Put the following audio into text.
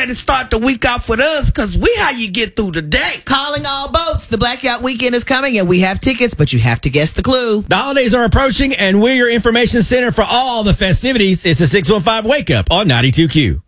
ready to start the week off with us because we how you get through the day. Calling all boats. The Blackout Weekend is coming and we have tickets, but you have to guess the clue. The holidays are approaching and we're your information center for all the festivities. It's a 615 Wake Up on 92Q.